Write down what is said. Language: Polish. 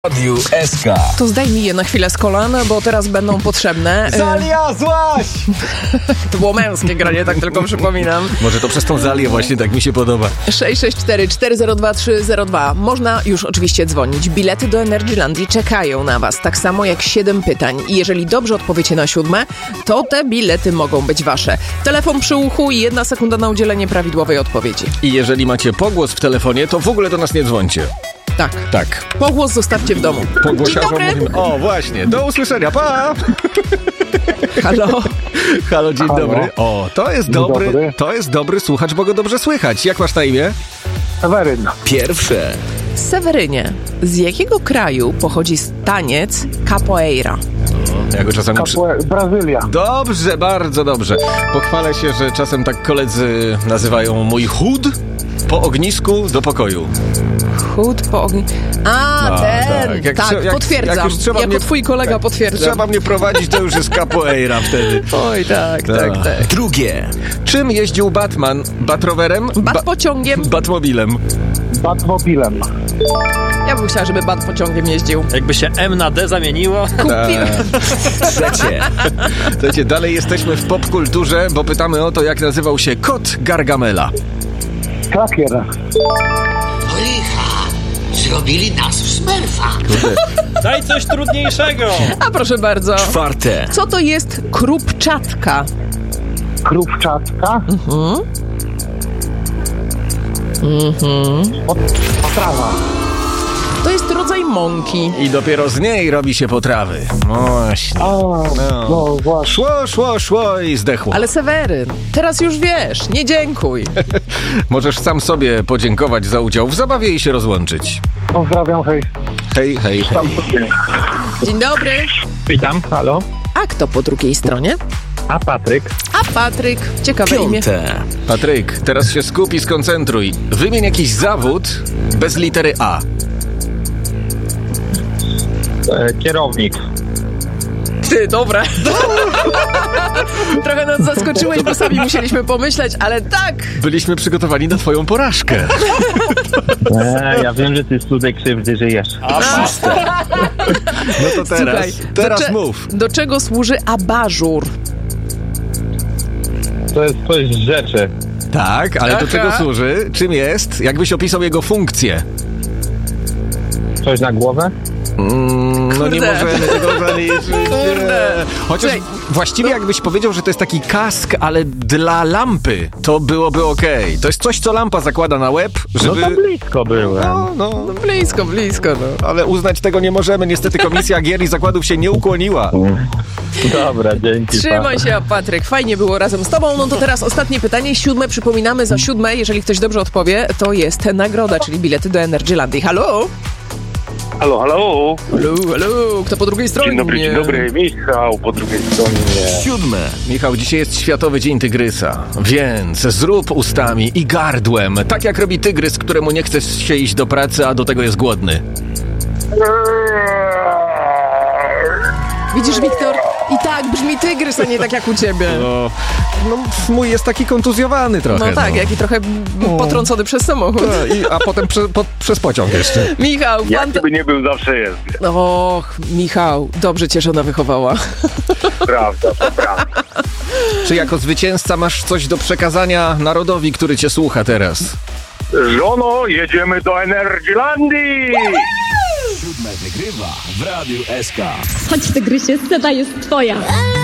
Radiu SK. To zdejmij je na chwilę z kolan, bo teraz będą potrzebne. Zaliazłaś! To było męskie granie, tak tylko przypominam. Może to przez tą Zalię właśnie tak mi się podoba. 664 402 302. Można już oczywiście dzwonić. Bilety do Energylandii czekają na was, tak samo jak 7 pytań. I jeżeli dobrze odpowiecie na 7, to te bilety mogą być wasze. Telefon przy uchu i 1 sekunda na udzielenie prawidłowej odpowiedzi. I jeżeli macie pogłos w telefonie, to w ogóle do nas nie dzwońcie. Tak. Pogłos zostawcie w domu. Pogłosiarzom mówimy. O, właśnie. Do usłyszenia. Pa! Halo? Halo, dzień dobry. O, to jest dobry słuchacz, bo go dobrze słychać. Jak masz na imię? Seweryn. Pierwsze. Sewerynie, z jakiego kraju pochodzi taniec capoeira? Ja go czasami Brazylia. Dobrze, bardzo dobrze. Pochwalę się, że czasem tak koledzy nazywają mój chód po ognisku do pokoju. Chód po ogniu. Ten! Tak, potwierdzam. Jako twój kolega potwierdzam. Trzeba mnie prowadzić, to już jest capoeira wtedy. Oj, tak. Drugie. Czym jeździł Batman? Batrowerem? Batpociągiem? Batmobilem. Batmobilem. Ja bym chciała, żeby Batpociągiem jeździł. Jakby się M na D zamieniło. Kupiłem. Trzecie. Słuchajcie, dalej jesteśmy w popkulturze, bo pytamy o to, jak nazywał się kot Gargamela. Klakier. Licha, zrobili nas w Smurfa. Daj coś trudniejszego. A proszę bardzo. Czwarte. Co to jest krupczatka? Krupczatka. Potrawa. To jest rodzaj mąki. I dopiero z niej robi się potrawy. Właśnie. No właśnie. Szło i zdechło. Ale Seweryn, teraz już wiesz, nie dziękuj. Możesz sam sobie podziękować za udział w zabawie i się rozłączyć. Pozdrawiam, hej. Hej. Dzień dobry. Witam, halo. A kto po drugiej stronie? A Patryk? A Patryk. Ciekawe imię. Patryk, teraz się skup i skoncentruj. Wymień jakiś zawód bez litery A. Kierownik. Ty, dobra. Trochę nas zaskoczyłeś, bo sami musieliśmy pomyśleć, ale tak. Byliśmy przygotowani na twoją porażkę. Ja wiem, że ty z cudej krzywdy żyjesz. No to teraz mów. Do czego służy abażur? To jest coś z rzeczy. Tak, ale do czego służy? Czym jest? Jakbyś opisał jego funkcję? Coś na głowę? No nie możemy tego zaliczyć. Kurde. Chociaż właściwie jakbyś powiedział, że to jest taki kask, ale dla lampy, to byłoby okej. To jest coś, co lampa zakłada na łeb, żeby... No to blisko byłem. No, Blisko, no. ale uznać tego nie możemy. Niestety Komisja Gier i Zakładów się nie ukłoniła. Dobra, dzięki. Trzymaj się, Patryk. Fajnie było razem z tobą. No to teraz ostatnie pytanie. 7. Przypominamy, za 7, jeżeli ktoś dobrze odpowie, to jest nagroda, czyli bilety do Energylandii. Halo? Halo. Halo, kto po drugiej stronie? Dzień dobry, Michał po drugiej stronie. 7. Michał, dzisiaj jest Światowy Dzień Tygrysa, więc zrób ustami i gardłem, tak jak robi tygrys, któremu nie chce się iść do pracy, a do tego jest głodny. Widzisz, Wiktor? I tak brzmi tygrys, a nie tak jak u ciebie. No mój jest taki kontuzjowany trochę. No tak, jak i trochę potrącony przez samochód. A potem przez pociąg jeszcze. Michał, Jaki by nie był, zawsze jest. Och, Michał, dobrze cię żona wychowała. Prawda, to prawda. Czy jako zwycięzca masz coś do przekazania narodowi, który cię słucha teraz? Żono, jedziemy do Energylandii! 7 wygrywa w Radiu SK. Chodź, tygrysie, scena jest twoja.